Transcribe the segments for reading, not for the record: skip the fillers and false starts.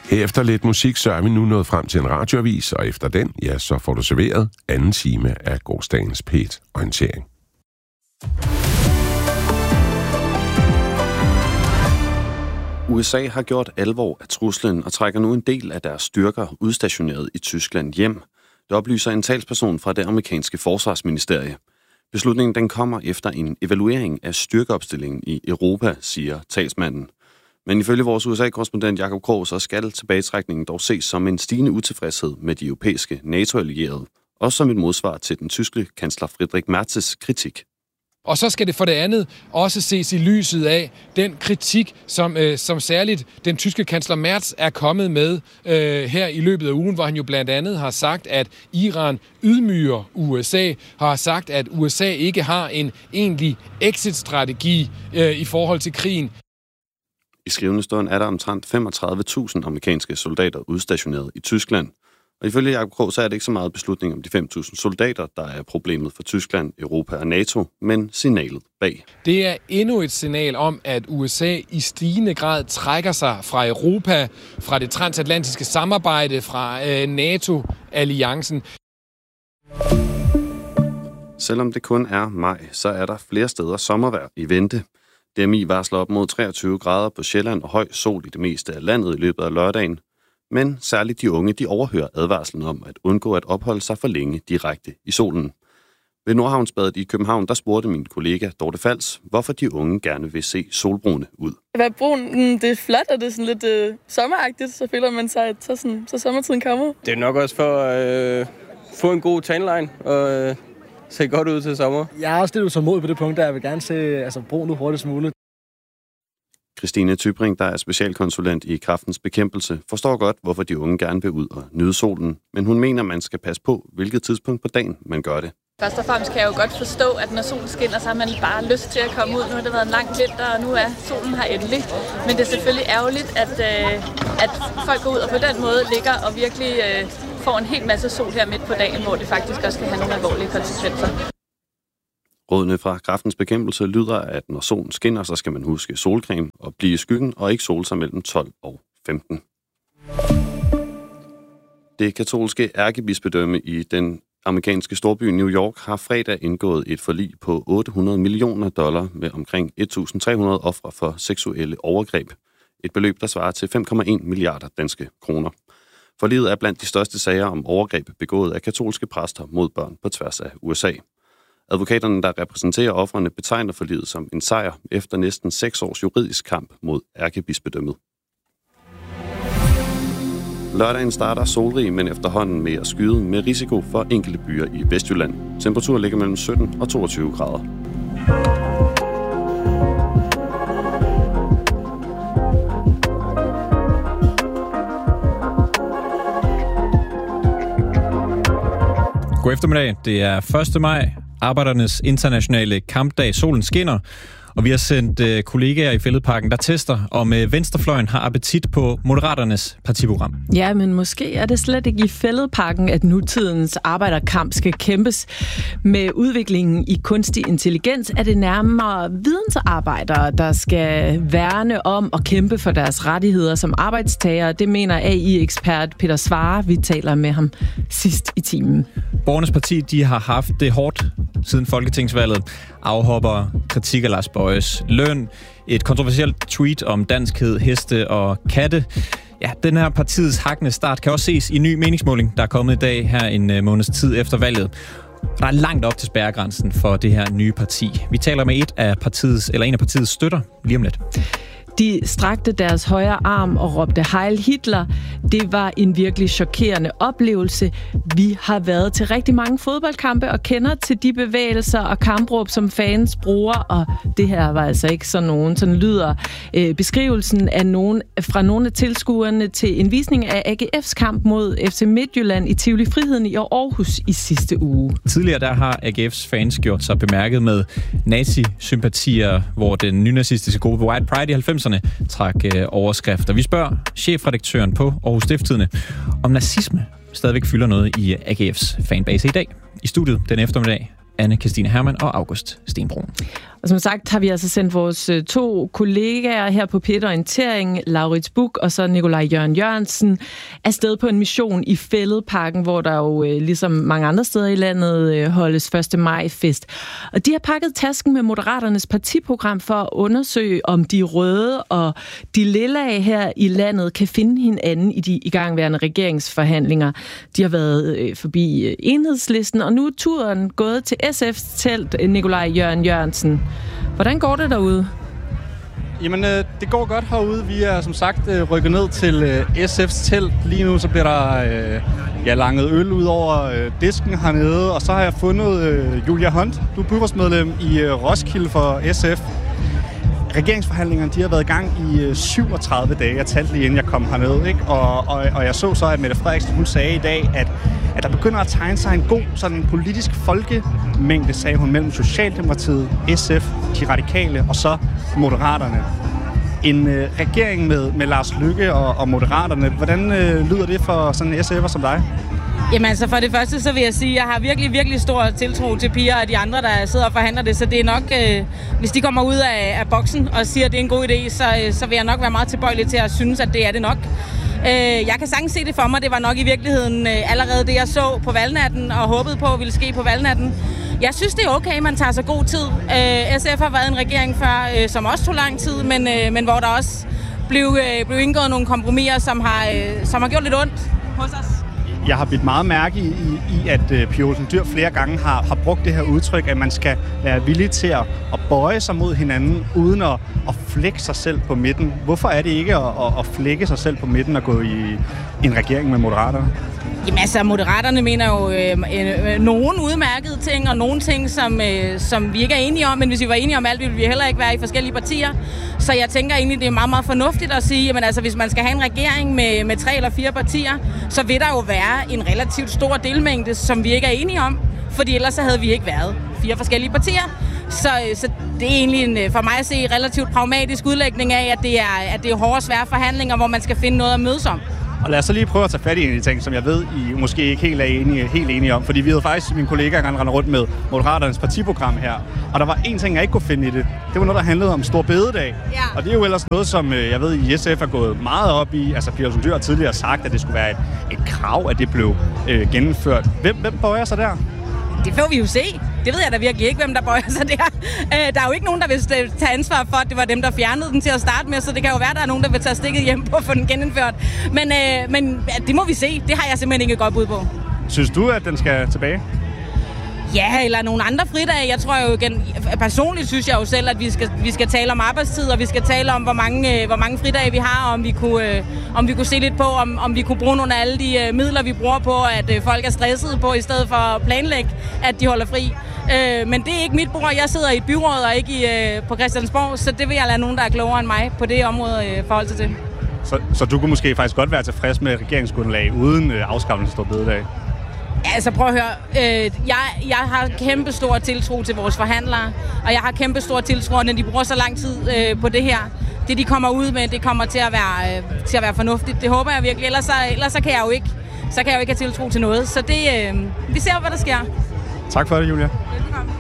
Efter lidt musik, så er vi nu nået frem til en radioavis, og efter den, ja, så får du serveret anden time af gårsdagens P1-orientering. USA har gjort alvor af truslen og trækker nu en del af deres styrker udstationeret i Tyskland hjem. Det oplyser en talsperson fra det amerikanske forsvarsministerie. Beslutningen den kommer efter en evaluering af styrkeopstillingen i Europa, siger talsmanden. Men ifølge vores USA-korrespondent Jakob Krog, så skal tilbagetrækningen dog ses som en stigende utilfredshed med de europæiske NATO-allierede, også som et modsvar til den tyske kansler Friedrich Merz's kritik. Og så skal det for det andet også ses i lyset af den kritik, som særligt den tyske kansler Merz er kommet med her i løbet af ugen, hvor han jo blandt andet har sagt, at Iran ydmyger USA, har sagt, at USA ikke har en egentlig exit-strategi i forhold til krigen. I skrivende stund er der omtrent 35.000 amerikanske soldater udstationeret i Tyskland. Og ifølge Jakob Krog, så er det ikke så meget beslutning om de 5.000 soldater, der er problemet for Tyskland, Europa og NATO, men signalet bag. Det er endnu et signal om, at USA i stigende grad trækker sig fra Europa, fra det transatlantiske samarbejde, fra NATO-alliancen. Selvom det kun er maj, så er der flere steder sommervejr i vente. DMI varsler op mod 23 grader på Sjælland og høj sol i det meste af landet i løbet af lørdagen. Men særligt de unge, de overhører advarslen om at undgå at opholde sig for længe direkte i solen. Ved Nordhavnsbadet i København, der spurgte min kollega Dorte Fals, hvorfor de unge gerne vil se solbrune ud. At være brun, det er flot, og det er sådan lidt sommeragtigt, så føler man sig, at så sommertiden kommer. Det er nok også for at få en god tanline og se godt ud til sommer. Jeg er også lidt utålmodig på det punkt, der jeg vil gerne se brun ud hurtigst muligt. Christine Tybring, der er specialkonsulent i Kræftens Bekæmpelse, forstår godt, hvorfor de unge gerne vil ud og nyde solen, men hun mener, man skal passe på, hvilket tidspunkt på dagen man gør det. Først og fremmest kan jeg jo godt forstå, at når solen skinner, så har man bare lyst til at komme ud. Nu har det været en lang vinter, og nu er solen her endelig. Men det er selvfølgelig ærgerligt, at folk går ud og på den måde ligger og virkelig får en hel masse sol her midt på dagen, hvor det faktisk også kan have nogle alvorlige konsekvenser. Rådene fra Kræftens Bekæmpelse lyder, at når solen skinner, så skal man huske solcreme og blive i skyggen og ikke sole sig mellem 12 og 15. Det katolske ærkebispedømme i den amerikanske storby New York har fredag indgået et forlig på $800 millioner med omkring 1.300 ofre for seksuelle overgreb. Et beløb, der svarer til 5,1 milliarder danske kroner. Forliget er blandt de største sager om overgreb begået af katolske præster mod børn på tværs af USA. Advokaterne, der repræsenterer ofrene, betegner forliget som en sejr efter næsten 6 års juridisk kamp mod ærkebispedømmet. Lørdagen starter solrig, men efterhånden mere skyet med risiko for enkelte byer i Vestjylland. Temperaturen ligger mellem 17 og 22 grader. God eftermiddag. Det er 1. maj, Arbejdernes internationale kampdag. Solen skinner, og vi har sendt kollegaer i Fælledparken, der tester, om venstrefløjen har appetit på Moderaternes partiprogram. Ja, men måske er det slet ikke i Fælledparken, at nutidens arbejderkamp skal kæmpes. Med udviklingen i kunstig intelligens er det nærmere vidensarbejdere, der skal værne om og kæmpe for deres rettigheder som arbejdstagere. Det mener AI-ekspert Peter Svare. Vi taler med ham sidst i timen. Borgernes Parti, de har haft det hårdt siden folketingsvalget. Afhopper, kritik af Lars Bojes løn, et kontroversielt tweet om danskhed, heste og katte. Ja, den her partiets hakkende start kan også ses i en ny meningsmåling, der er kommet i dag her en måneds tid efter valget. Der er langt op til spærregrænsen for det her nye parti. Vi taler med en af partiets støtter lige om lidt. De strakte deres højre arm og råbte Heil Hitler. Det var en virkelig chokerende oplevelse. Vi har været til rigtig mange fodboldkampe og kender til de bevægelser og kampråb, som fans bruger. Og det her var altså ikke sådan nogen. Sådan lyder beskrivelsen af fra nogle af tilskuerne til en visning af AGF's kamp mod FC Midtjylland i Tivoli Friheden i Aarhus i sidste uge. Tidligere der har AGF's fans gjort sig bemærket med nazi-sympatier, hvor den nynazistiske gruppe White Pride i 90'erne trak overskrifter. Vi spørger chefredaktøren på Aarhus Stiftstidende, om nazisme stadigvæk fylder noget i AGF's fanbase i dag. I studiet den eftermiddag, Anne Christine Hermann og August Stenbrun. Og som sagt har vi altså sendt vores 2 kollegaer her på P1 Orientering, Laurits Buch og så Nikolaj Jørgen Jørgensen, afsted på en mission i Fælledparken, hvor der jo ligesom mange andre steder i landet holdes 1. maj-fest. Og de har pakket tasken med Moderaternes partiprogram for at undersøge, om de røde og de lilla her i landet kan finde hinanden i de igangværende regeringsforhandlinger. De har været forbi Enhedslisten, og nu er turen gået til SF's telt, Nikolaj Jørgen Jørgensen. Hvordan går det derude? Jamen, det går godt herude. Vi er som sagt rykket ned til SF's telt. Lige nu så bliver der langet øl ud over disken hernede, og så har jeg fundet Julia Hunt. Du er byrådsmedlem i Roskilde for SF. Regeringsforhandlingerne, de har været i gang i 37 dage. Jeg talte lige inden jeg kom herned, ikke? Og jeg så at Mette Frederiksen, hun sagde i dag, at der begynder at tegne sig en god sådan politisk folkemængde, sagde hun, mellem Socialdemokratiet, SF, de radikale og så Moderaterne. En regering med Lars Løkke og Moderaterne, hvordan lyder det for sådan en SF'er som dig? Jamen altså for det første, så vil jeg sige, at jeg har virkelig, virkelig stor tiltro til Pia og de andre, der sidder og forhandler det. Så det er nok, hvis de kommer ud af boksen og siger, at det er en god idé, så vil jeg nok være meget tilbøjelig til at synes, at det er det nok. Jeg kan sagtens se det for mig. Det var nok i virkeligheden allerede det, jeg så på valgnatten og håbede på, ville ske på valgnatten. Jeg synes, det er okay, man tager sig god tid. SF har været en regering før, som også tog lang tid, men hvor der også blev indgået nogle kompromiser, som har gjort lidt ondt hos os. Jeg har bidt meget mærke i at Pia Olsen Dyhr flere gange har brugt det her udtryk, at man skal være villig til at bøje sig mod hinanden, uden at flække sig selv på midten. Hvorfor er det ikke at flække sig selv på midten og gå i en regering med Moderaterne? Jamen altså, Moderaterne mener jo nogle udmærkede ting, og nogle ting, som vi ikke er enige om. Men hvis vi var enige om alt, ville vi heller ikke være i forskellige partier. Så jeg tænker egentlig, det er meget, meget fornuftigt at sige, at altså, hvis man skal have en regering med 3 eller 4 partier, så vil der jo være en relativt stor delmængde, som vi ikke er enige om. Fordi ellers så havde vi ikke været 4 forskellige partier. Så det er egentlig for mig at se en relativt pragmatisk udlægning af, at det er hårde, svære forhandlinger, hvor man skal finde noget at mødes om. Og lad os så lige prøve at tage fat i en af de ting, som jeg ved, I måske ikke helt enige om. Fordi vi havde faktisk, mine kollegaer, rende rundt med Moderaternes partiprogram her. Og der var en ting, jeg ikke kunne finde i det. Det var noget, der handlede om Stor Bededag. Ja. Og det er jo ellers noget, som jeg ved, i SF er gået meget op i. Altså, Pia Olsen Dyhr har tidligere sagt, at det skulle være et krav, at det blev gennemført. Hvem bøjer sig der? Det får vi jo se. Det ved jeg da virkelig ikke, hvem der bøjer sig der. Der er jo ikke nogen, der vil tage ansvar for, at det var dem, der fjernede den til at starte med, så det kan jo være, at der er nogen, der vil tage stikket hjem på at få den genindført. Men det må vi se. Det har jeg simpelthen ikke et godt bud på. Synes du, at den skal tilbage? Ja, eller nogle andre fridage. Jeg tror jo igen, personligt synes jeg jo selv, at vi skal tale om arbejdstid, og vi skal tale om, hvor mange fridage vi har, og om vi kunne se lidt på, om vi kunne bruge nogle af alle de midler, vi bruger på, at folk er stressede på, i stedet for at planlægge, at de holder fri. Men det er ikke mit bord. Jeg sidder i et byråd og ikke på Christiansborg, så det vil jeg lade nogen, der er klogere end mig på det område forhold til. Så du kunne måske faktisk godt være tilfreds med regeringsgrundlag uden afskaffelse af Store Bededag? Altså prøv at høre, jeg har kæmpe stor tiltro til vores forhandlere, og jeg har kæmpe stor tiltro, når de bruger så lang tid på det her. Det de kommer ud med, det kommer til at være fornuftigt. Det håber jeg virkelig, ellers så kan jeg jo ikke have tiltro til noget. Så det, vi ser, hvad der sker. Tak for det, Julia. Velkommen.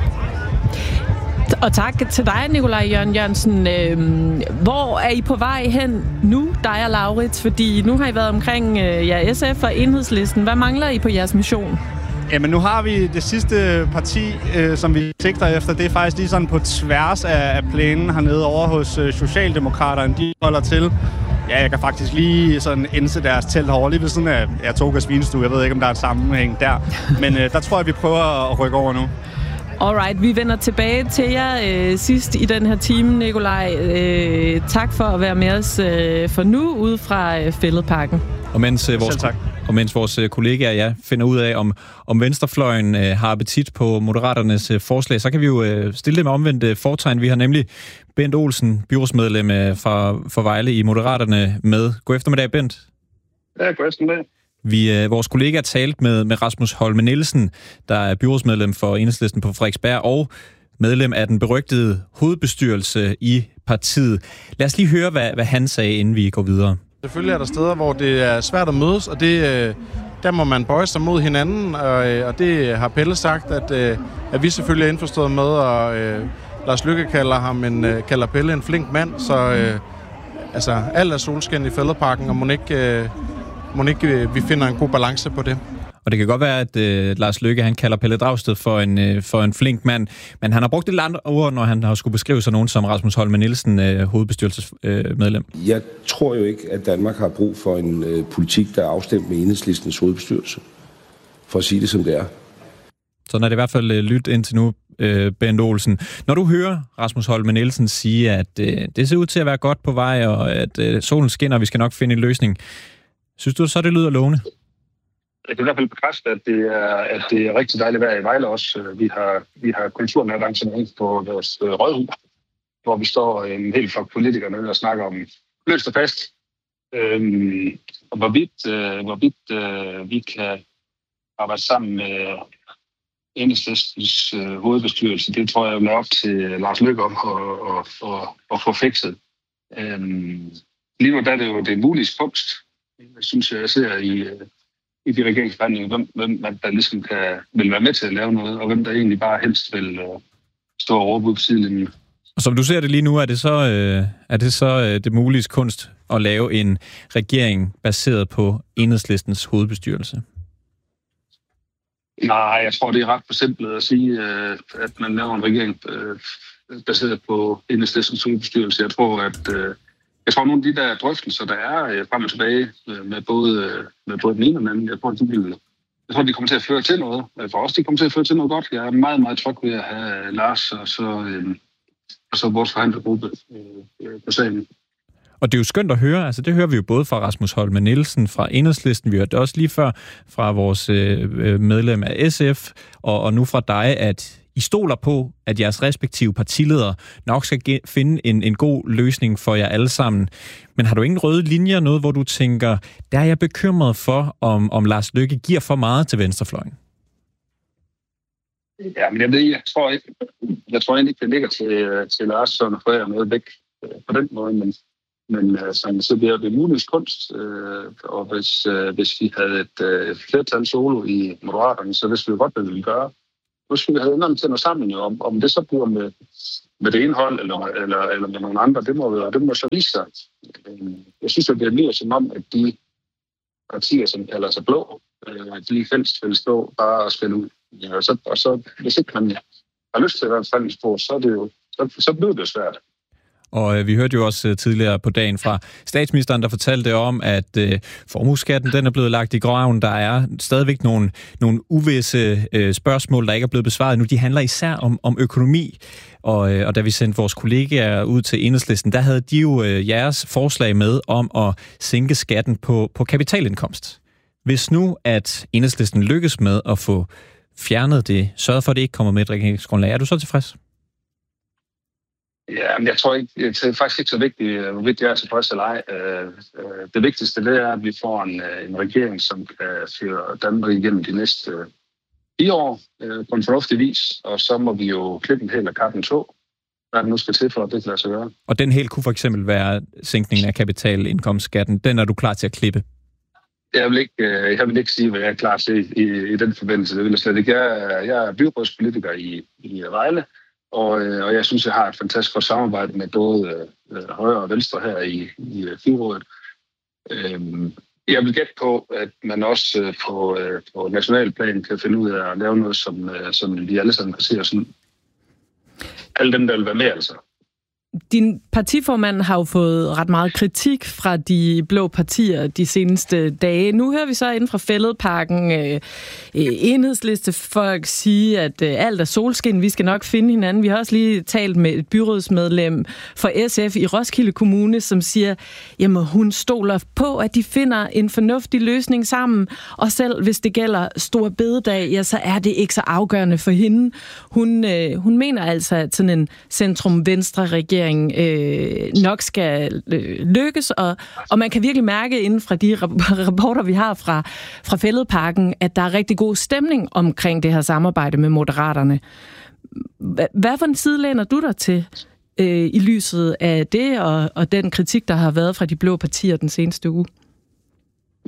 Og tak til dig, Nikolaj Jørgen Jørgensen. Hvor er I på vej hen nu, dig og Laurits? Fordi nu har I været omkring SF og Enhedslisten. Hvad mangler I på jeres mission? Jamen, nu har vi det sidste parti, som vi sigter efter. Det er faktisk lige sådan på tværs af plænen hernede over hos Socialdemokraterne. De holder til. Ja, jeg kan faktisk lige sådan indse deres telt herovre, lige ved sådan af Togas Svinestue. Jeg ved ikke, om der er et sammenhæng der. Men der tror jeg, vi prøver at rykke over nu. Alright, vi vender tilbage til jer sidst i den her time, Nikolaj. Tak for at være med os for nu, ude fra Fælledparken. Og mens vores kollegaer finder ud af, om venstrefløjen har appetit på Moderaternes forslag, så kan vi jo stille det med omvendt fortegn. Vi har nemlig Bent Olsen, byrådsmedlem fra Vejle i Moderaterne med. God eftermiddag, Bent. Ja, god eftermiddag. Vores kollega talte med Rasmus Holme Nielsen, der er byrådsmedlem for Enhedslisten på Frederiksberg og medlem af den berygtede hovedbestyrelse i partiet. Lad os lige høre, hvad han sagde, inden vi går videre. Selvfølgelig er der steder, hvor det er svært at mødes, og der må man bøje sig mod hinanden, og det har Pelle sagt, at vi selvfølgelig er indforstået med Lars Løkke kalder Pelle en flink mand, så alt er solskin i Fælledparken, og må ikke vi finder en god balance på det. Og det kan godt være, at Lars Løkke han kalder Pelle Dragsted for en flink mand, men han har brugt et eller andet ord, når han har skulle beskrive sig nogen som Rasmus Holm Nielsen, hovedbestyrelsesmedlem. Jeg tror jo ikke, at Danmark har brug for en politik, der er afstemt med Enhedslistens hovedbestyrelse, for at sige det som det er. Sådan er det i hvert fald lyttet indtil nu, Bent Olsen. Når du hører Rasmus Holm Nielsen sige, at det ser ud til at være godt på vej, og at solen skinner, og vi skal nok finde en løsning, synes du så, det lyder lovende? Jeg kan i hvert fald bekræfte, at det er rigtig dejligt vejr i Vejle også. Vi har kulturnærarrangement på vores rådhus, hvor vi står en hel flok politikere nede og snakker om løst og fast. Og hvorvidt vi kan arbejde sammen med Enhedslistens hovedbestyrelse, det tror jeg vil op til Lars Løkke om at få fikset. Lige nu der er det jo det mulige kunst. Jeg synes, jeg ser i de regeringsforhandlinger, hvem der ligesom vil være med til at lave noget, og hvem der egentlig bare helst vil stå og råbe ud på sidelinjen. Og som du ser det lige nu, er det så det mulige kunst at lave en regering baseret på Enhedslistens hovedbestyrelse? Nej, jeg tror, det er ret forsimplet at sige, at man laver en regering baseret på Enhedslistens hovedbestyrelse. Jeg tror, at nogle af de der drøftelser, der er frem og tilbage med både den ene og den anden, jeg tror, de kommer til at føre til noget. For os, de kommer til at føre til noget godt. Jeg er meget, meget tryg ved at have Lars og så vores forhandlergruppe på sagen. Og det er jo skønt at høre, altså det hører vi jo både fra Rasmus Holm Nielsen fra Enhedslisten, vi hørte det også lige før fra vores medlem af SF, og nu fra dig, at I stoler på, at jeres respektive partiledere nok skal finde en god løsning for jer alle sammen. Men har du ingen røde linjer, noget hvor du tænker, der er jeg bekymret for, om Lars Løkke giver for meget til venstrefløjen? Ja, men jeg tror egentlig ikke, det ligger til Lars sådan at få noget væk på den måde, men så bliver det muligt kunst, og hvis vi havde et flertal solo i Moderaterne, så vidste vi godt, hvad vi ville gøre. Nu skulle vi have enderne til noget sammen, om det så bliver med det ene hold, eller med nogle andre, det må så vise sig. Jeg synes, at det bliver som om, at de partier, som kalder sig blå, de helst vil stå bare og spille ud. Ja, og så hvis ikke man har lyst til at være en forhandlingsbord, så bliver det svært. Og vi hørte jo også tidligere på dagen fra statsministeren, der fortalte om, at formueskatten den er blevet lagt i graven. Der er stadigvæk nogle uvisse spørgsmål, der ikke er blevet besvaret nu. De handler især om økonomi. Og da vi sendte vores kollegaer ud til Enhedslisten, der havde de jo jeres forslag med om at sænke skatten på kapitalindkomst. Hvis nu, at Enhedslisten lykkes med at få fjernet det, sørget for, at det ikke kommer med et regeringsgrundlag, er du så tilfreds? Ja, men jeg tror ikke, det er faktisk ikke så vigtigt, hvorvidt jeg er tilfreds eller ej. Det vigtigste, det er, at vi får en regering, som kan føre Danmark igennem de næste 4 år på en fornuftig vis, og så må vi jo klippe en hel af kappen 2, hvad det nu skal til for, at det kan lade sig gøre. Og den helt kunne for eksempel være sænkningen af kapitalindkomstskatten. Den er du klar til at klippe? Jeg vil ikke sige, hvad jeg er klar til i den forbindelse. Det vil jeg slet ikke. Jeg er byrådspolitiker i Vejle, og jeg synes, jeg har et fantastisk godt samarbejde med både højre og venstre her i byrådet. Jeg vil gætte på, at man også på nationalplan kan finde ud af at lave noget, som vi alle sammen kan se os. Alle dem, der vil være med, altså. Din partiformand har jo fået ret meget kritik fra de blå partier de seneste dage. Nu hører vi så inden fra Fælledparken Enhedslistefolk sige, at alt er solskin, vi skal nok finde hinanden. Vi har også lige talt med et byrådsmedlem for SF i Roskilde Kommune, som siger, jamen hun stoler på, at de finder en fornuftig løsning sammen, og selv hvis det gælder stor bededag, ja, så er det ikke så afgørende for hende. Hun mener altså, at sådan en centrum-venstre regering nok skal lykkes, og man kan virkelig mærke inden fra de rapporter, vi har fra Fælledparken, at der er rigtig god stemning omkring det her samarbejde med Moderaterne. Hvad for en side læner du dig til i lyset af det, og den kritik, der har været fra de blå partier den seneste uge?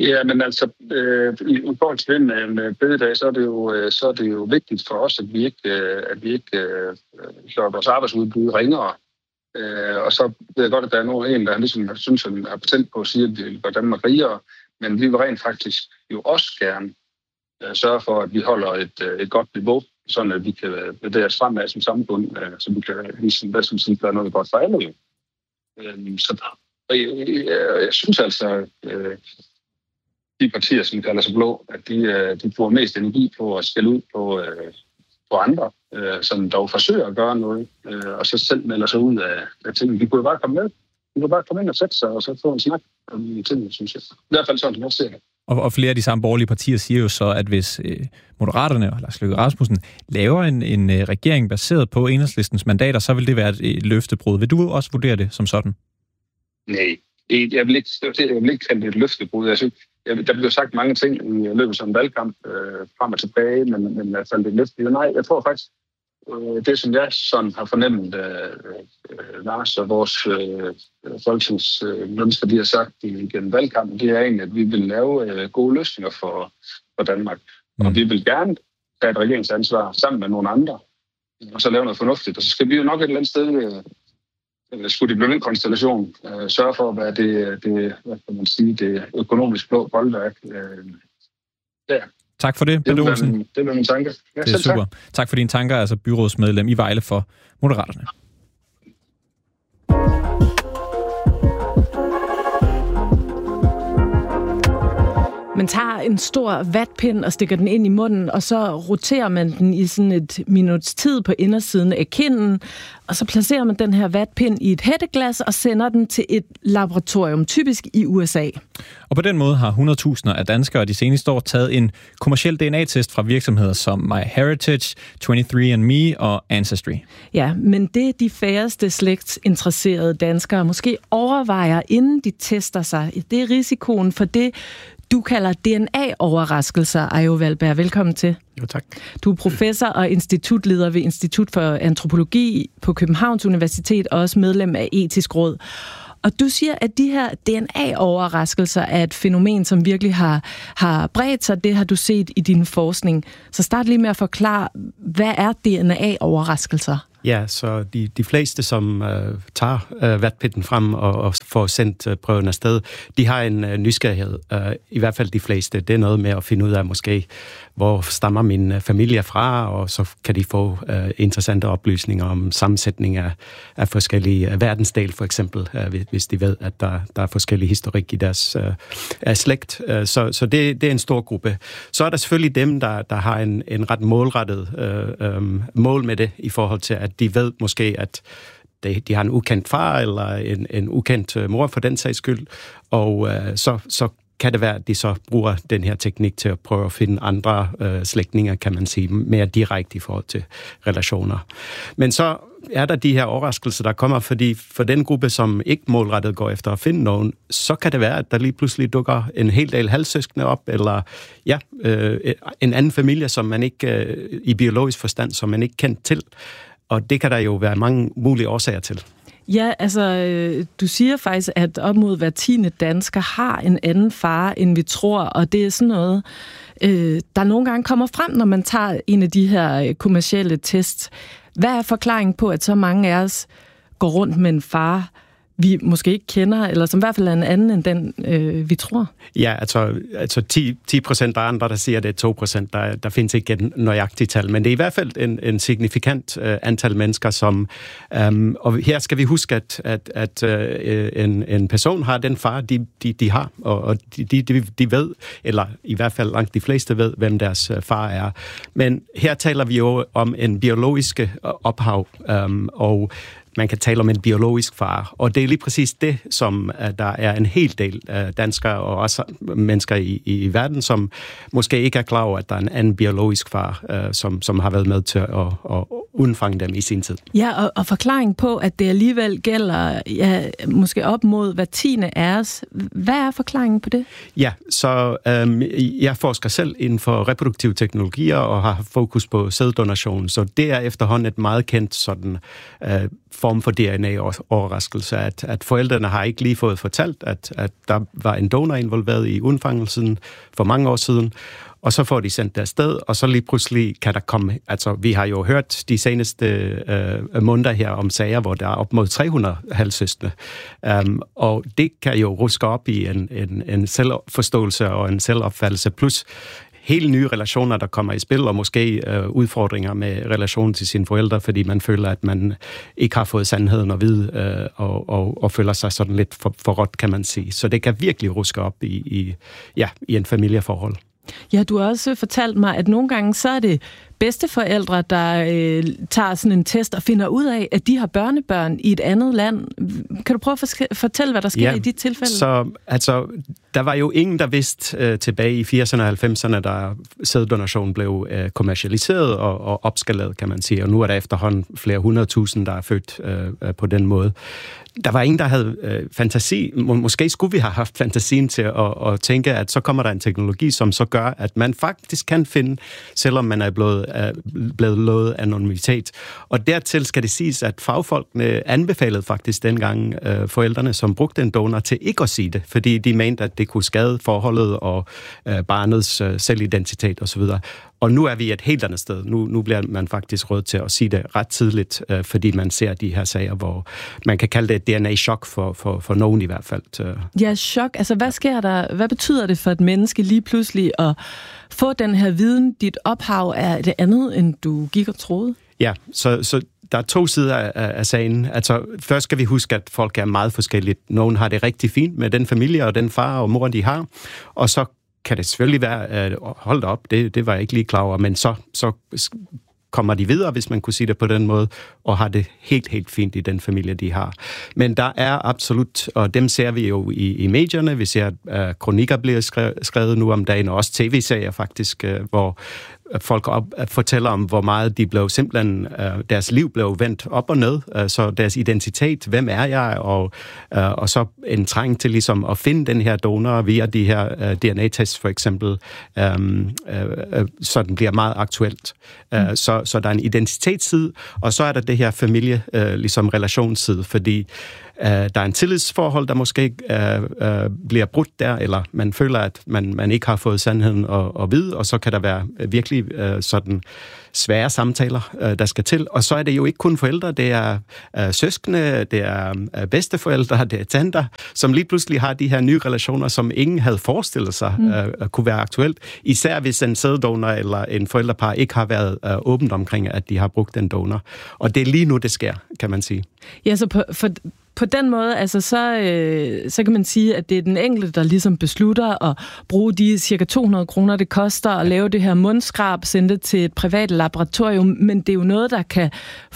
Ja, men altså, i forhold til den med bededag, så er det jo vigtigt for os, at vi ikke gør vores arbejdsudbud ringere. Og så ved jeg godt, at der er en, der ligesom synes, at er patent på at sige, at vi gør Danmark rigere, men vi vil rent faktisk jo også gerne sørge for, at vi holder et godt niveau, sådan at vi kan bevæge os fremad som samfund, så vi kan ligesom, gøre noget godt for alle. Så jeg synes altså, de partier, som kalder sig blå, at de bruger mest energi på at skælde ud på andre, som dog forsøger at gøre noget, og så selv melder sig ud af tingene. De kunne jo bare komme med. De kunne bare komme ind og sætte sig, og så få en snak om tingene, synes jeg. I hvert fald sådan, det også ser det. Og flere af de samme borgerlige partier siger jo så, at hvis Moderaterne og Lars Løkke Rasmussen laver en regering baseret på Enhedslistens mandater, så vil det være et løftebrud. Vil du også vurdere det som sådan? Nej, jeg vil ikke kalde det et løftebrud. Jeg synes, der bliver sagt mange ting i løbet af en valgkamp frem og tilbage, men i hvert fald det løfte. Nej, jeg tror faktisk, det som jeg sådan har fornemmet, Lars og vores folketingsmennesker, de har sagt gennem valgkampen, det er egentlig, at vi vil lave gode løsninger for Danmark. Og vi vil gerne tage et regeringsansvar sammen med nogle andre, og så lave noget fornuftigt. Og så skal vi jo nok et eller andet sted, skulle det blive en konstellation, sørge for at være det økonomisk blå boldværk. Der. Tak for det, Bente Olsen. Det var min tanke. Ja, det er super. Tak for dine tanker, altså byrådsmedlem i Vejle for Moderaterne. Man tager en stor vatpind og stikker den ind i munden, og så roterer man den i sådan et minuts tid på indersiden af kinden, og så placerer man den her vatpind i et hætteglas og sender den til et laboratorium, typisk i USA. Og på den måde har 100.000 af danskere de seneste år taget en kommerciel DNA-test fra virksomheder som MyHeritage, 23andMe og Ancestry. Ja, men det de færreste slægtsinteresserede danskere måske overvejer, inden de tester sig, det er risikoen for det, du kalder DNA-overraskelser, Ajo Valberg. Velkommen til. Jo, tak. Du er professor og institutleder ved Institut for Antropologi på Københavns Universitet og også medlem af Etisk Råd. Og du siger, at de her DNA-overraskelser er et fænomen, som virkelig har bredt sig. Det har du set i din forskning. Så start lige med at forklare, hvad er DNA-overraskelser? Ja, så de fleste, som tager vatpinden frem og får sendt prøven afsted, de har en nysgerrighed. I hvert fald de fleste. Det er noget med at finde ud af måske, hvor stammer min familie fra, og så kan de få interessante oplysninger om sammensætning af forskellige verdensdele, for eksempel, hvis de ved, at der er forskellige historik i deres slægt. Så det er en stor gruppe. Så er der selvfølgelig dem, der har en ret målrettet mål med det, i forhold til, at de ved måske, at de har en ukendt far, eller en ukendt mor for den sags skyld, og så kan det være, at de så bruger den her teknik til at prøve at finde andre slægtninge, kan man sige, mere direkte i forhold til relationer. Men så er der de her overraskelser, der kommer, fordi for den gruppe, som ikke målrettet går efter at finde nogen, så kan det være, at der lige pludselig dukker en hel del halvsøskende op, eller en anden familie, som man ikke i biologisk forstand, som man ikke kendt til. Og det kan der jo være mange mulige årsager til. Ja, altså, du siger faktisk, at op mod hver 10. dansker har en anden far, end vi tror, og det er sådan noget, der nogle gange kommer frem, når man tager en af de her kommercielle tests. Hvad er forklaringen på, at så mange af os går rundt med en far, vi måske ikke kender, eller som i hvert fald er en anden end den, vi tror? Ja, altså 10% der er andre, der siger, at det er 2%. Der findes ikke et nøjagtigt tal, men det er i hvert fald en signifikant antal mennesker, som... og her skal vi huske, at en person har den far, de har, og de ved, eller i hvert fald langt de fleste ved, hvem deres far er. Men her taler vi jo om en biologisk ophav, og man kan tale om en biologisk far, og det er lige præcis det, som der er en hel del danskere og også mennesker i verden, som måske ikke er klar over, at der er en anden biologisk far, som har været med til undfange dem i sin tid. Ja, og forklaring på, at det alligevel gælder måske op mod hver 10. af os. Hvad er forklaringen på det? Ja, så jeg forsker selv inden for reproduktive teknologier og har fokus på sæddonation, så det er efterhånden et meget kendt sådan form for DNA-overraskelse, at forældrene har ikke lige fået fortalt, at der var en donor involveret i undfangelsen for mange år siden, og så får de sendt det afsted, og så lige pludselig kan der komme, altså vi har jo hørt de seneste måneder her om sager, hvor der er op mod 300 halvsøskende, og det kan jo ruske op i en selvforståelse og en selvopfattelse, plus helt nye relationer, der kommer i spil, og måske udfordringer med relationen til sine forældre, fordi man føler, at man ikke har fået sandheden at vide, og føler sig sådan lidt forrådt, kan man sige. Så det kan virkelig ruske op i en familieforhold. Ja, du har også fortalt mig, at nogle gange så er det bedsteforældre, der tager sådan en test og finder ud af, at de har børnebørn i et andet land. Kan du prøve at fortælle, hvad der sker i de tilfælde? Så altså, der var jo ingen, der vidste tilbage i 80'erne og 90'erne, da sæddonation blev kommercialiseret og opskaleret, kan man sige. Og nu er der efterhånden flere 100.000, der er født på den måde. Der var ingen, der havde fantasi. Måske skulle vi have haft fantasien til at tænke, at så kommer der en teknologi, som så gør, at man faktisk kan finde, selvom man er blevet lovet anonymitet. Og dertil skal det siges, at fagfolkene anbefalede faktisk dengang forældrene, som brugte en donor, til ikke at sige det, fordi de mente, at det kunne skade forholdet og barnets selvidentitet osv. Og nu er vi et helt andet sted. Nu bliver man faktisk råd til at sige det ret tidligt, fordi man ser de her sager, hvor man kan kalde det et DNA-chok for nogen i hvert fald. Ja, chok. Altså, hvad sker der? Hvad betyder det for et menneske lige pludselig at få den her viden? Dit ophav er det andet, end du gik og troede? Ja, så der er to sider af sagen. Altså, først skal vi huske, at folk er meget forskellige. Nogen har det rigtig fint med den familie og den far og mor, de har, og så kan det selvfølgelig være, hold op, det var jeg ikke lige klar over, men så kommer de videre, hvis man kunne sige det på den måde, og har det helt fint i den familie, de har. Men der er absolut, og dem ser vi jo i medierne, vi ser, at kronikker bliver skrevet nu om dagen, og også tv-serier faktisk, hvor folk fortæller om, hvor meget de blev simpelthen, deres liv blev vendt op og ned, så deres identitet, hvem er jeg, og så en trang til ligesom at finde den her donor via de her DNA-tests for eksempel, så den bliver meget aktuelt. Så der er en identitetsside, og så er der det her familie, ligesom relationsside, fordi der er en tillidsforhold, der måske bliver brudt der, eller man føler, at man ikke har fået sandheden at vide, og så kan der være virkelig sådan svære samtaler, der skal til. Og så er det jo ikke kun forældre, det er søskende, det er bedsteforældre, det er tanter, som lige pludselig har de her nye relationer, som ingen havde forestillet sig kunne være aktuelt. Især hvis en sæddonor eller en forældrepar ikke har været åbent omkring, at de har brugt en donor. Og det er lige nu, det sker, kan man sige. Ja, så på den måde, altså så kan man sige, at det er den enkelte, der ligesom beslutter at bruge de cirka 200 kroner, det koster at lave det her mundskrab, sende det til et privat laboratorium, men det er jo noget, der kan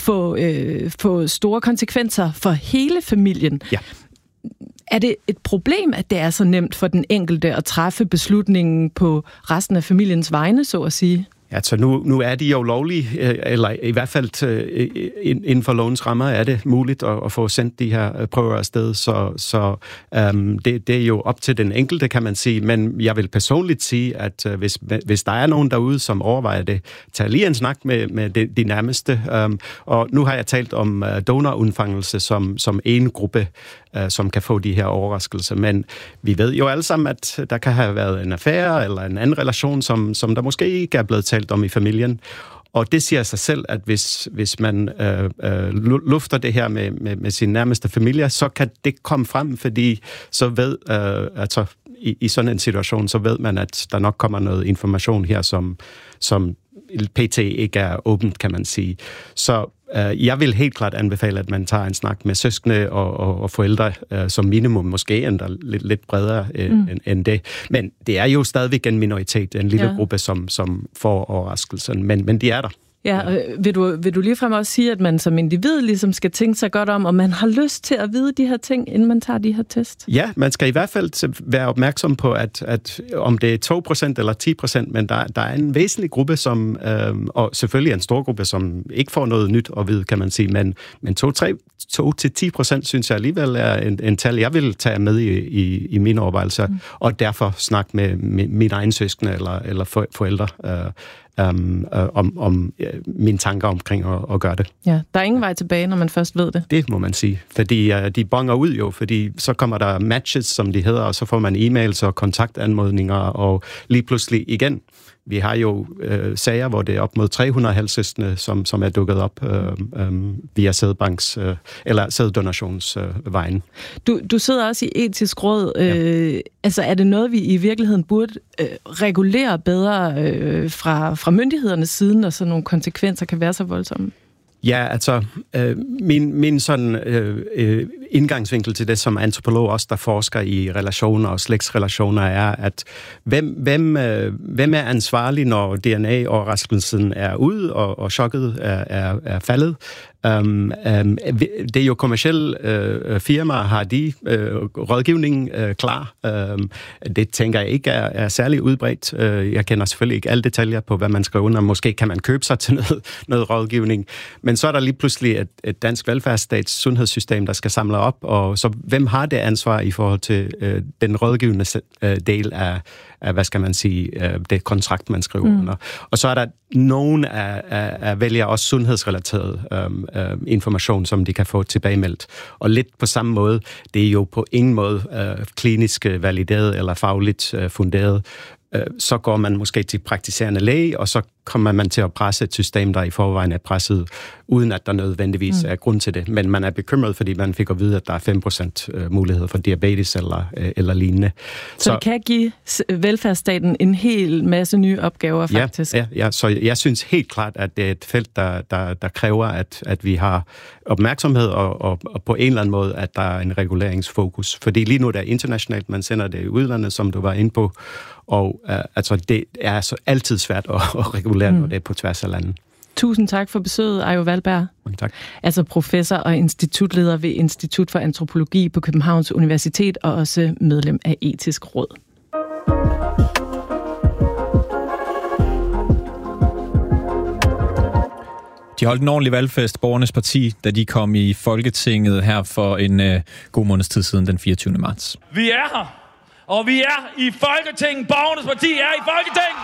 få store konsekvenser for hele familien. Ja. Er det et problem, at det er så nemt for den enkelte at træffe beslutningen på resten af familiens vegne, så at sige? Ja, så nu er de jo lovlige, eller i hvert fald inden for lovens rammer er det muligt at få sendt de her prøver afsted, så det er jo op til den enkelte, kan man sige, men jeg vil personligt sige, at hvis der er nogen derude, som overvejer det, tag lige en snak med de nærmeste, og nu har jeg talt om donorundfangelse som en gruppe, som kan få de her overraskelser, men vi ved jo alle sammen, at der kan have været en affære eller en anden relation, som der måske ikke er blevet talt om i familien. Og det siger sig selv, at hvis man lufter det her med sin nærmeste familie, så kan det komme frem, fordi så ved, altså i sådan en situation, så ved man, at der nok kommer noget information her, som PT ikke er åbent, kan man sige. Så jeg vil helt klart anbefale, at man tager en snak med søskende og forældre som minimum, måske endda lidt bredere end det. Men det er jo stadigvæk en minoritet, en lille gruppe, som får overraskelsen, men de er der. Ja, vil du ligefrem også sige, at man som individ ligesom skal tænke sig godt om, og man har lyst til at vide de her ting, inden man tager de her test? Ja, man skal i hvert fald være opmærksom på, at om det er 2% eller 10%, men der er en væsentlig gruppe, som, og selvfølgelig en stor gruppe, som ikke får noget nyt at vide, kan man sige, men 2-10% synes jeg alligevel er en tal, jeg vil tage med i mine overvejelser, og derfor snakke med mine egne søskende eller forældre om mine tanker omkring at gøre det. Ja, der er ingen vej tilbage, når man først ved det. Det må man sige, fordi de bonger ud jo, fordi så kommer der matches, som de hedder, og så får man e-mails og kontaktanmodninger, og lige pludselig igen. Vi har jo sager, hvor det er op mod 300 halvsøskende, som er dukket op via sædbanks eller sæddonationsvejen. Du sidder også i etisk råd. Altså er det noget, vi i virkeligheden burde regulere bedre fra myndighedernes side, når sådan nogle konsekvenser kan være så voldsomme? Ja, altså min sådan indgangsvinkel til det som antropolog, også der forsker i relationer og slægtsrelationer, er, at hvem er ansvarlig, når DNA-overraskelsen er ude, og chokket er faldet? Det er jo kommercielle firmaer, har de rådgivning klar. Det tænker jeg ikke er særlig udbredt. Jeg kender selvfølgelig ikke alle detaljer på, hvad man skal under. Måske kan man købe sig til noget rådgivning. Men så er der lige pludselig et dansk velfærdsstats sundhedssystem, der skal samle op. Og så hvem har det ansvar i forhold til den rådgivende del af hvad skal man sige, det kontrakt, man skriver under. Og så er der nogen af vælger også sundhedsrelateret information, som de kan få tilbagemeldt. Og lidt på samme måde, det er jo på ingen måde klinisk valideret eller fagligt funderet. Så går man måske til praktiserende læge, og så kommer man til at presse et system, der i forvejen er presset, uden at der nødvendigvis er grund til det. Men man er bekymret, fordi man fik at vide, at der er 5% mulighed for diabetes eller lignende. Så det kan give velfærdsstaten en hel masse nye opgaver, faktisk? Ja, så jeg synes helt klart, at det er et felt, der kræver, at vi har opmærksomhed, og på en eller anden måde, at der er en reguleringsfokus. Fordi lige nu det er internationalt, man sender det i udlandet, som du var inde på, og altså det er så altid svært at regulere, når det er på tværs af landet. Tusind tak for besøget, Ajo Valberg. Tak. Altså professor og institutleder ved Institut for Antropologi på Københavns Universitet, og også medlem af Etisk Råd. De holdt en ordentlig valgfest, Borgernes Parti, da de kom i Folketinget her for en god måneds tid siden, den 24. marts. Vi er her, og vi er i Folketinget. Borgernes Parti er i Folketinget!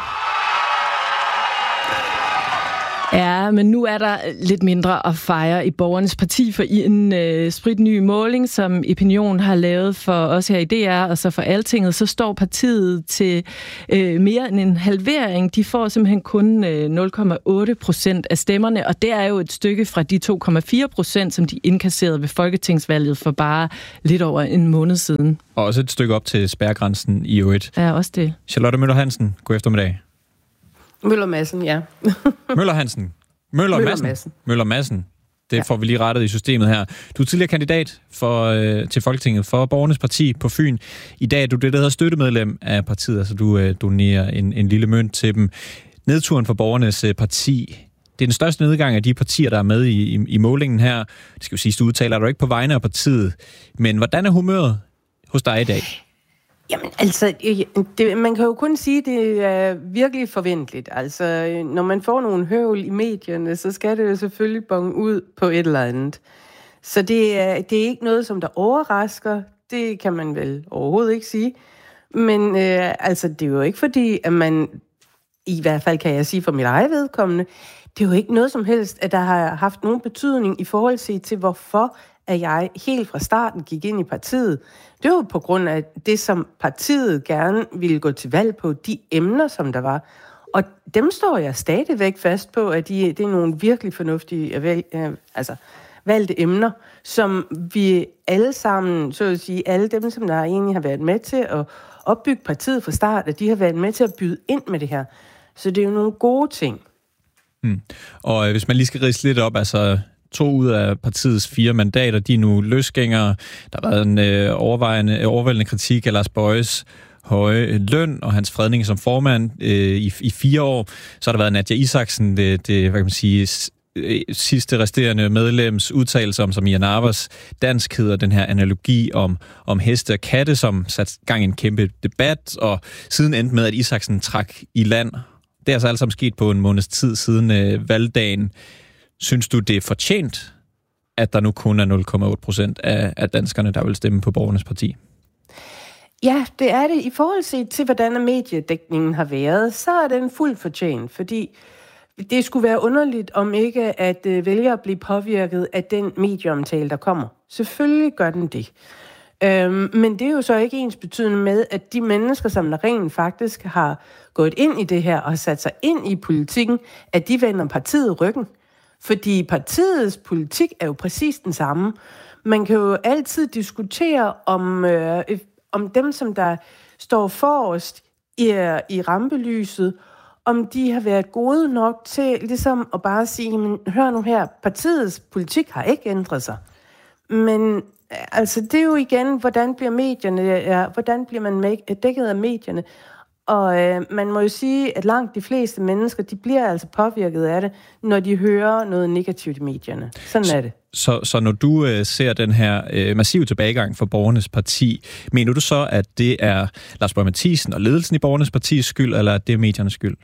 Ja, men nu er der lidt mindre at fejre i Borgernes Parti, for i en spritny måling, som Opinion har lavet for os her i DR, og så for Altinget, så står partiet til mere end en halvering. De får simpelthen kun 0,8% af stemmerne, og det er jo et stykke fra de 2,4%, som de indkasserede ved folketingsvalget for bare lidt over en måned siden. Og også et stykke op til spærregrænsen i øvrigt. Ja, også det. Charlotte Møller Hansen, god eftermiddag. Møller Madsen, ja. Møller Hansen. Møller Madsen. Det får vi lige rettet i systemet her. Du er tidligere kandidat til Folketinget for Borgernes Parti på Fyn. I dag er du det, der hedder støttemedlem af partiet, altså du donerer en lille mønt til dem. Nedturen for Borgernes Parti, det er den største nedgang af de partier, der er med i målingen her. Det skal jo siges, du udtaler dig ikke på vegne af partiet. Men hvordan er humøret hos dig i dag? Jamen, altså, man kan jo kun sige, at det er virkelig forventeligt. Altså, når man får nogle høvl i medierne, så skal det jo selvfølgelig bonge ud på et eller andet. Så det er ikke noget, som der overrasker. Det kan man vel overhovedet ikke sige. Men altså, det er jo ikke fordi, at man, i hvert fald kan jeg sige for mit eget vedkommende, det er jo ikke noget som helst, at der har haft nogen betydning i forhold til hvorfor at jeg helt fra starten gik ind i partiet. Det var jo på grund af det, som partiet gerne ville gå til valg på, de emner, som der var. Og dem står jeg stadigvæk fast på, at det er nogle virkelig fornuftige valgte emner, som vi alle sammen, så at sige, alle dem, som der egentlig har været med til at opbygge partiet fra start, at de har været med til at byde ind med det her. Så det er jo nogle gode ting. Og hvis man lige skal ridse lidt op, altså 2 ud af partiets 4 mandater, de er nu løsgængere. Der har været en overvældende kritik af Lars Boyes. høje løn og hans fredning som formand i 4 år. Så har der været Nadja Isaksen, det hvad kan man sige, sidste resterende medlems udtalelse om Samir Nawaz danskhed og den her analogi om heste og katte, som satte gang i en kæmpe debat, og siden endte med, at Isaksen trak i land. Det er altså alt sammen sket på en måneds tid siden valgdagen. Synes du, det er fortjent, at der nu kun er 0,8% af danskerne, der vil stemme på Borgernes Parti? Ja, det er det. I forhold til, hvordan mediedækningen har været, så er den fuldt fortjent, fordi det skulle være underligt, om ikke at vælgere bliver påvirket af den medieomtale, der kommer. Selvfølgelig gør den det. Men det er jo så ikke ens betydende med, at de mennesker, som der rent faktisk har gået ind i det her og sat sig ind i politikken, at de vender partiet ryggen. Fordi partiets politik er jo præcis den samme. Man kan jo altid diskutere om dem, som der står forrest i rampelyset, om de har været gode nok til ligesom at bare sige, men hør nu her, partiets politik har ikke ændret sig. Men altså, det er jo igen, hvordan bliver man dækket af medierne? Og man må jo sige, at langt de fleste mennesker, de bliver altså påvirket af det, når de hører noget negativt i medierne. Sådan er det. Så når du ser den her massive tilbagegang for Borgernes Parti, mener du så, at det er Lars Boje Mathiesen og ledelsen i Borgernes Partis skyld, eller at det er mediernes skyld?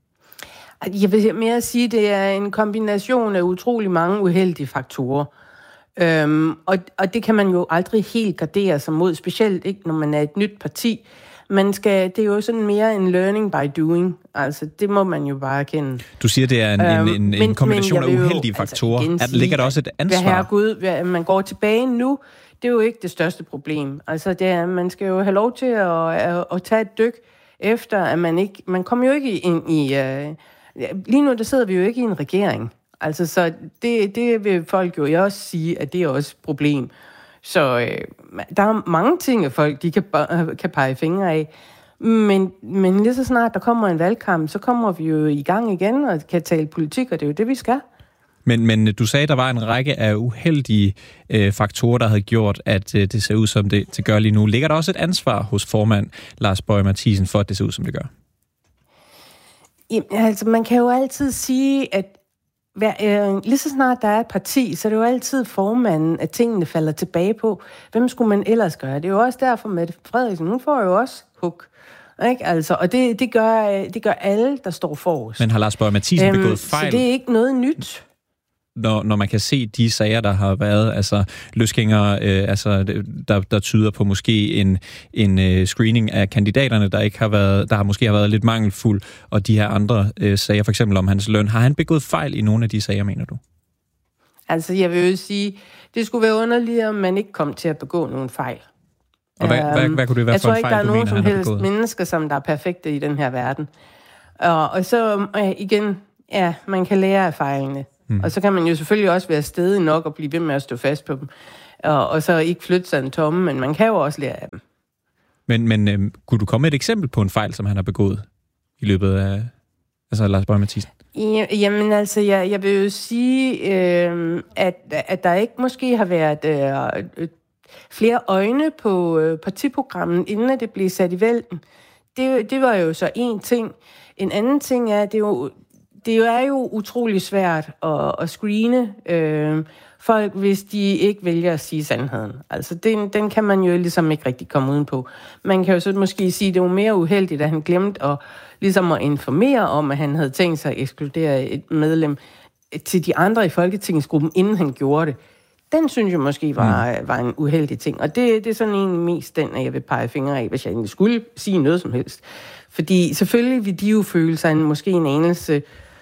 Jeg vil mere sige, at det er en kombination af utrolig mange uheldige faktorer. Og det kan man jo aldrig helt gardere sig mod, specielt ikke, når man er et nyt parti. Det er jo sådan mere en learning by doing. Altså, det må man jo bare erkende. Du siger, det er en kombination af uheldige faktorer. Altså, ligger der også et ansvar? Herregud, man går tilbage nu, det er jo ikke det største problem. Altså, man skal jo have lov til at tage et dyk efter, at man kommer jo ikke ind i... lige nu, der sidder vi jo ikke i en regering. Altså, så det vil folk jo også sige, at det er også et problem. Så der er mange ting, at folk de kan pege fingre af. Men lige så snart der kommer en valgkamp, så kommer vi jo i gang igen og kan tale politik, og det er jo det, vi skal. Men du sagde, at der var en række af uheldige faktorer, der havde gjort, at det ser ud, som det gør lige nu. Ligger der også et ansvar hos formand Lars Boje Mathiesen for, at det ser ud, som det gør? Jamen, altså, man kan jo altid sige, at lige så snart der er et parti, så er det jo altid formanden, at tingene falder tilbage på. Hvem skulle man ellers gøre? Det er jo også derfor, Mette Frederiksen, hun får jo også hug. Ikke? Altså, og det gør alle, der står forrest. Men har Lars Boje Mathiesen begået fejl? Så det er ikke noget nyt. Når man kan se de sager, der har været, altså løsgængere, der tyder på måske en screening af kandidaterne, der måske har været lidt mangelfuld, og de her andre sager, for eksempel om hans løn. Har han begået fejl i nogle af de sager, mener du? Altså, jeg vil jo sige, det skulle være underligt, om man ikke kom til at begå nogen fejl. Og hvad kunne det være for en fejl, du mener, han har begået? Jeg tror ikke, der er nogen som helst mennesker, som der er perfekte i den her verden. Og så igen, ja, man kan lære af fejlene. Og så kan man jo selvfølgelig også være stedig nok og blive ved med at stå fast på dem. Og så ikke flytte sig en tomme, men man kan jo også lære af dem. Men kunne du komme med et eksempel på en fejl, som han har begået i løbet af Lars Boje Mathiesen? Jamen altså, jeg vil jo sige, at der ikke måske har været flere øjne på partiprogrammet, inden det blev sat i vælten. Det var jo så en ting. En anden ting er, det er jo utrolig svært at screene folk, hvis de ikke vælger at sige sandheden. Altså, den kan man jo ligesom ikke rigtig komme udenpå. Man kan jo så måske sige, at det var mere uheldigt, at han glemte at informere om, at han havde tænkt sig at ekskludere et medlem til de andre i folketingsgruppen, inden han gjorde det. Den synes jeg måske var en uheldig ting. Og det er sådan egentlig mest den, at jeg vil pege fingre af, hvis jeg egentlig skulle sige noget som helst. Fordi selvfølgelig vil de jo føle sig måske en anelse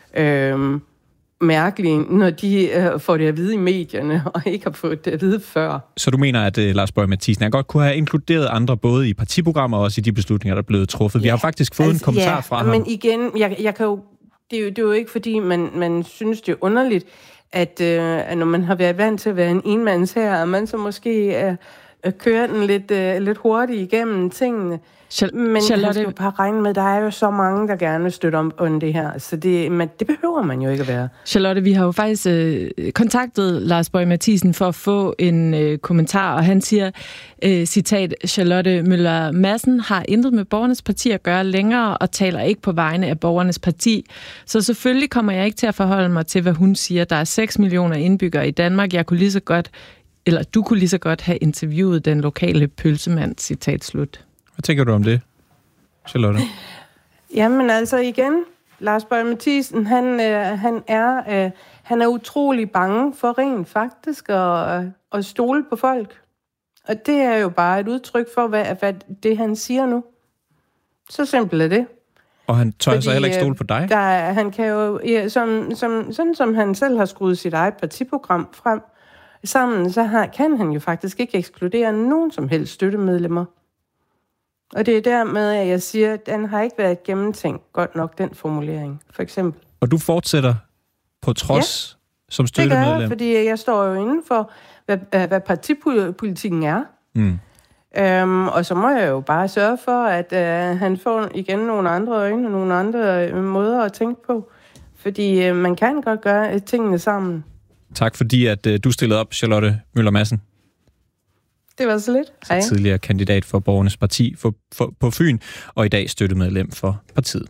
mærkelige, når de får det at vide i medierne, og ikke har fået det at vide før. Så du mener, at Lars Boje Mathiesen godt kunne have inkluderet andre, både i partiprogrammer og også i de beslutninger, der er blevet truffet? Vi har faktisk fået en kommentar fra ham. Men igen, jeg kan jo, det er jo ikke, fordi man synes, det er underligt, at når man har været vant til at være en enmands her, at man så måske køre den lidt hurtigt igennem tingene. Men Charlotte, skal jo bare regne med, der er jo så mange, der gerne vil støtte om det her. Så det behøver man jo ikke at være. Charlotte, vi har jo faktisk kontaktet Lars Boje Mathiesen for at få en kommentar, og han siger, citat, Charlotte Møller Madsen har intet med Borgernes Parti at gøre længere, og taler ikke på vegne af Borgernes Parti. Så selvfølgelig kommer jeg ikke til at forholde mig til, hvad hun siger. Der er 6 millioner indbyggere i Danmark. Du kunne lige så godt have interviewet den lokale pølsemand, citat slut. Hvad tænker du om det, Charlotte? Jamen altså igen, Lars Boje Mathiesen, han er utrolig bange for rent faktisk at stole på folk. Og det er jo bare et udtryk for, hvad det han siger nu. Så simpelt er det. Og han tør så heller ikke stole på dig? Han kan jo, sådan som han selv har skruet sit eget partiprogram frem sammen, så kan han jo faktisk ikke ekskludere nogen som helst støttemedlemmer. Og det er dermed, at jeg siger, at den har ikke været gennemtænkt godt nok, den formulering, for eksempel. Og du fortsætter på trods som støttemedlem? Det gør jeg, fordi jeg står jo inden for, hvad partipolitikken er. Og så må jeg jo bare sørge for, at han får igen nogle andre øjne og nogle andre måder at tænke på. Fordi man kan godt gøre tingene sammen. Tak fordi, at du stillede op, Charlotte Møller Madsen. Det var så lidt. Hej. Tidligere kandidat for Borgernes Parti på Fyn, og i dag støttemedlem for partiet.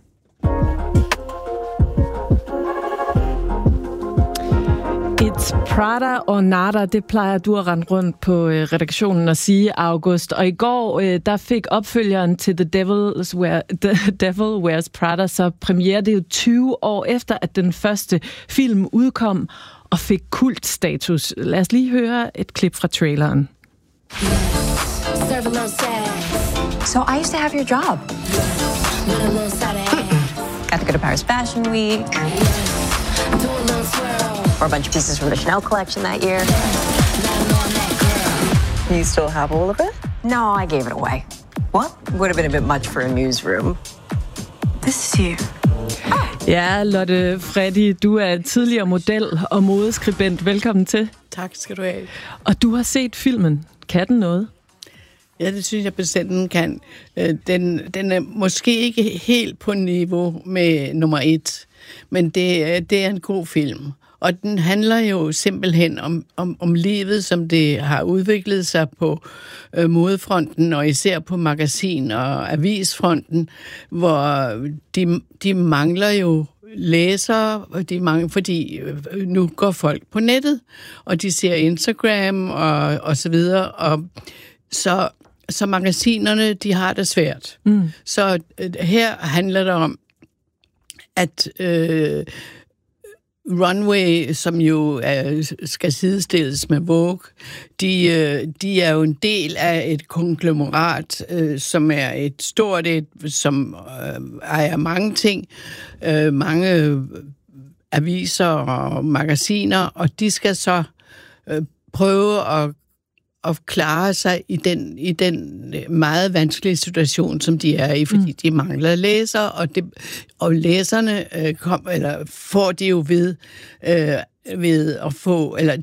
It's Prada or nada, det plejer du at rende rundt på redaktionen og sige, August. Og i går, der fik opfølgeren til The Devil Wears Prada så premiere. Det er jo 20 år efter, at den første film udkom og fik kultstatus. Lad os lige høre et klip fra traileren. So I used to have your job. Got to go to Paris Fashion Week. Or a bunch of pieces from the Chanel collection that year. You still have all of it? No, I gave it away. What? Would have been a bit much for a newsroom. This is you. Ja, Lotte Freddy, du er tidligere model og modeskribent. Velkommen til. Tak skal du have. Og du har set filmen. Kan den noget? Ja, det synes jeg bestemt, den kan. Den er måske ikke helt på niveau med nummer 1, men det er en god film. Og den handler jo simpelthen om livet, som det har udviklet sig på modefronten, og især på magasin- og avisfronten, hvor de mangler jo læsere, fordi nu går folk på nettet, og de ser Instagram og så videre, og så magasinerne, de har det svært. Så her handler det om, at Runway, som jo skal sidestilles med Vogue, de er jo en del af et konglomerat, som er et stort som ejer mange ting, mange aviser og magasiner, og de skal så prøve at klare sig i den meget vanskelige situation, som de er i, fordi de mangler læsere, og læserne får de jo ved at få, eller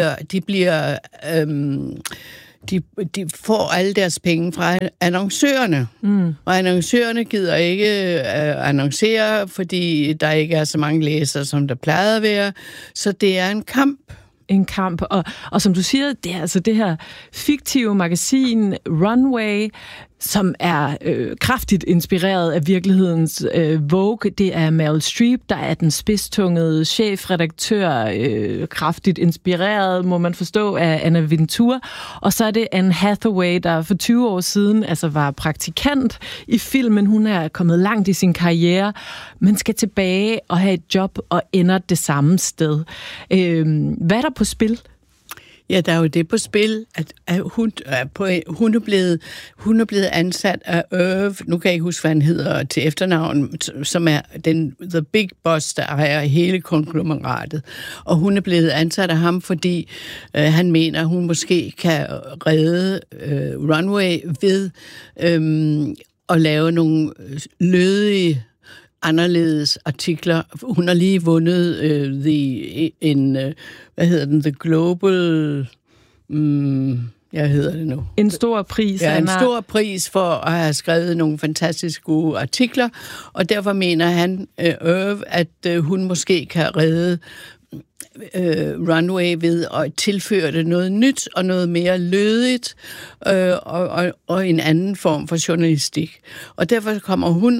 de får alle deres penge fra annoncørerne. Og annoncørerne gider ikke annoncere, fordi der ikke er så mange læsere, som der plejede at være. Så det er en kamp. En kamp, og som du siger, det er altså det her fiktive magasin Runway, som er kraftigt inspireret af virkelighedens Vogue. Det er Meryl Streep, der er den spidstungede chefredaktør, kraftigt inspireret, må man forstå, af Anna Wintour. Og så er det Anne Hathaway, der for 20 år siden var praktikant i filmen. Hun er kommet langt i sin karriere, men skal tilbage og have et job og ender det samme sted. Hvad er der på spil? Ja, der er jo det på spil, at hun er blevet ansat af Irv, nu kan jeg ikke huske, hvad han hedder til efternavn, som er the big boss, der ejer hele konglomeratet. Og hun er blevet ansat af ham, fordi han mener, at hun måske kan redde Runway ved at lave nogle lødige anderledes artikler. Hun har lige vundet The Global jeg hedder det nu. En stor pris. Ja, en stor pris for at have skrevet nogle fantastisk gode artikler, og derfor mener han, at hun måske kan redde Runway ved at tilføre det noget nyt og noget mere lødigt og en anden form for journalistik. Og derfor kommer hun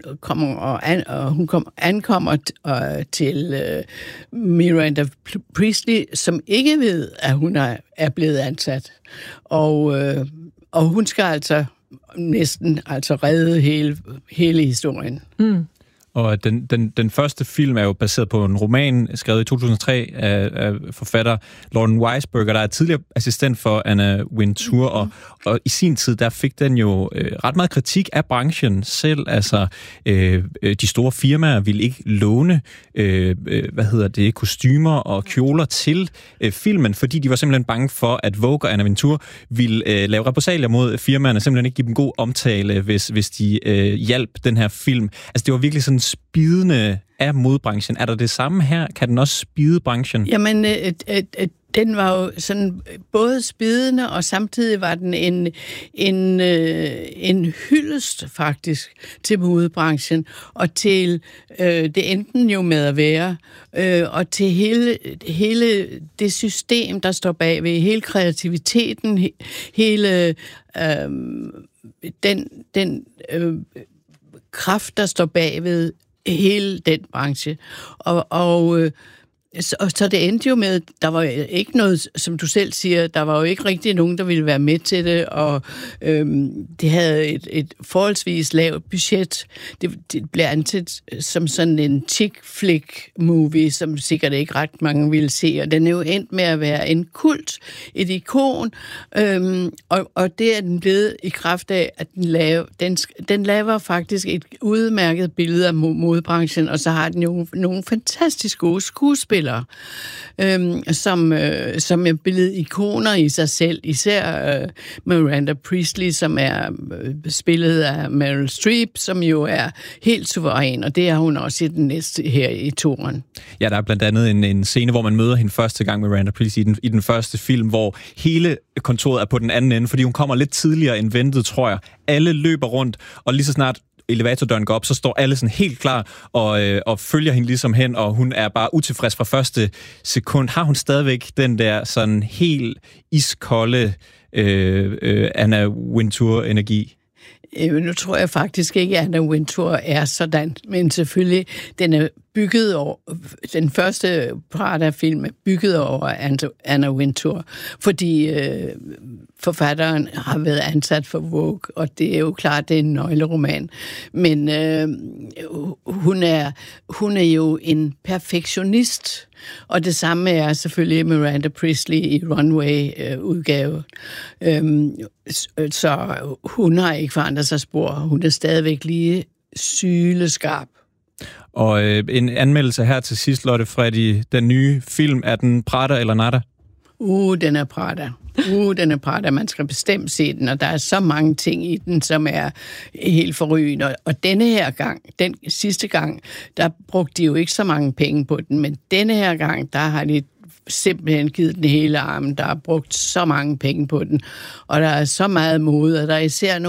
ankommer til Miranda Priestly, som ikke ved, at hun er blevet ansat. Og hun skal altså næsten redde hele historien. Mm. Og den første film er jo baseret på en roman, skrevet i 2003 af forfatter Lauren Weisberger, der er tidligere assistent for Anna Wintour, og i sin tid, der fik den jo ret meget kritik af branchen selv. Altså, de store firmaer ville ikke låne, kostymer og kjoler til filmen, fordi de var simpelthen bange for, at Vogue og Anna Wintour ville lave repressalier mod firmaerne, simpelthen ikke give dem god omtale, hvis de hjalp den her film. Altså, det var virkelig sådan spidende af modbranchen. Er der det samme her? Kan den også spide branchen? Jamen, den var jo sådan både spidende, og samtidig var den en hyldest faktisk til modebranchen, og til det enten jo med at være, og til hele det system, der står bagved, hele kreativiteten, hele den kraft, der står bagved hele den branche. Så det endte jo med, der var ikke noget, som du selv siger, der var jo ikke rigtig nogen, der ville være med til det, og det havde et forholdsvis lavt budget. Det blev anset som sådan en chick flick movie, som sikkert ikke ret mange ville se, og den er jo endt med at være en kult, et ikon, og det er den blevet i kraft af, at den laver faktisk et udmærket billede af modebranchen, og så har den jo nogle fantastisk gode skuespillere, som er blevet ikoner i sig selv, især Miranda Priestly, som er spillet af Meryl Streep, som jo er helt suveræn, og det er hun også i den næste her i toren. Ja, der er blandt andet en scene, hvor man møder hende første gang med Miranda Priestly i den første film, hvor hele kontoret er på den anden ende, fordi hun kommer lidt tidligere end ventet, tror jeg. Alle løber rundt, og lige så snart elevatordøren går op, så står alle sådan helt klar og følger hende ligesom hen, og hun er bare utilfreds fra første sekund. Har hun stadigvæk den der sådan helt iskolde Anna Wintour-energi? Nu tror jeg faktisk ikke, at Anna Wintour er sådan, men selvfølgelig, den er bygget over, den første Prada-film er bygget over Anna Wintour, fordi forfatteren har været ansat for Vogue, og det er jo klart, det er en nøgleroman. Men hun er jo en perfektionist, og det samme er selvfølgelig Miranda Priestly i Runway-udgave. Så hun har ikke forandret sig spor. Hun er stadigvæk lige syleskarp. Og en anmeldelse her til sidst, Lotte Freddy. Den nye film, er den Prada eller nada? Den er Prada. Den er Prada. Man skal bestemt se den, og der er så mange ting i den, som er helt forrygende. Og denne her gang, den sidste gang, der brugte de jo ikke så mange penge på den, men denne her gang, der har de simpelthen givet den hele armen. Der er brugt så mange penge på den, og der er så meget mode, og der er især